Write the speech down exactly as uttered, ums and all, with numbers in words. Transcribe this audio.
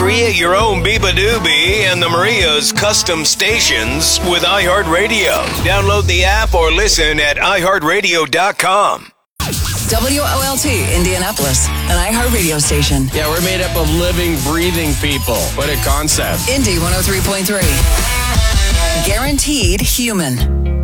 Create your own Biba Doobie and the Maria's custom stations with iHeartRadio. Download the app or listen at i heart radio dot com. W O L T, Indianapolis, an iHeartRadio station. Yeah, we're made up of living, breathing people. What a concept. Indy one oh three point three. Guaranteed human.